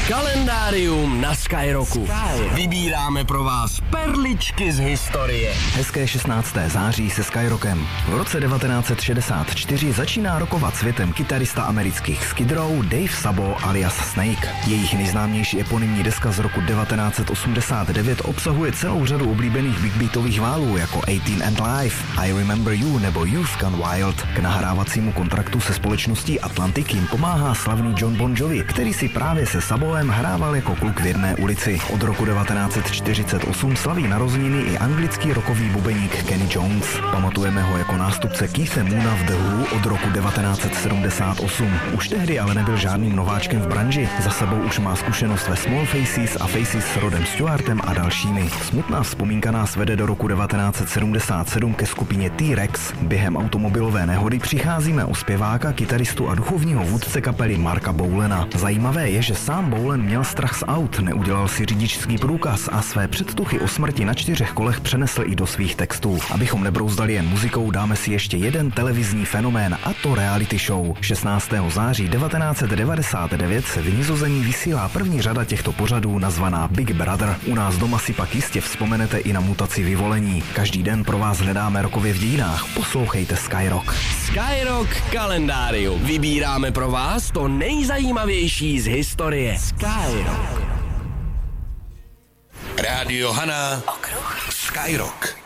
Kalendárium na Skyrocku. Vybíráme pro vás perličky z historie. Hezké 16. září se Skyrockem. V roce 1964 začíná rokovat světem kytarista amerických Skid Row Dave Sabo alias Snake. Jejich nejznámější eponymní deska z roku 1989 obsahuje celou řadu oblíbených big beatových válů jako 18 and Live, I Remember You nebo Youth Gone Wild. K nahrávacímu kontraktu se společností Atlantic jim pomáhá slavný John Bon Jovi, který si právě se Saboem hrával jako kluk v jedné ulici. Od roku 1948 slaví narozeniny i anglický rockový bubeník Kenny Jones. Pamatujeme ho jako nástupce Keitha Moona v The Who od roku 1978. Už tehdy ale nebyl žádným nováčkem v branži. Za sebou už má zkušenost ve Small Faces a Faces s Rodem Stewartem a dalšími. Smutná vzpomínka nás vede do roku 1977 ke skupině T-Rex. Během automobilové nehody přicházíme o zpěváka, kytaristu a duchovního vůdce kapely Marka Boulena. Zajímavé je, že sám Boulen měl strach z aut, neudělal si řidičský průkaz a své předtuchy o smrti na 4 kolech přenesl i do svých textů. Abychom nebrouzdali jen muzikou, dáme si ještě jeden televizní fenomén, a to reality show. 16. září 1999 se v Nizozemí vysílá první řada těchto pořadů nazvaná Big Brother. U nás doma si pak jistě vzpomenete i na mutaci vyvolení. Každý den pro vás hledáme rokově v dějinách. Poslouchejte Skyrock. Skyrock kalendárium. Vybíráme pro vás to nejzajímavější z historie. Skyrock. Rádio Hana. Okruh. Skyrock.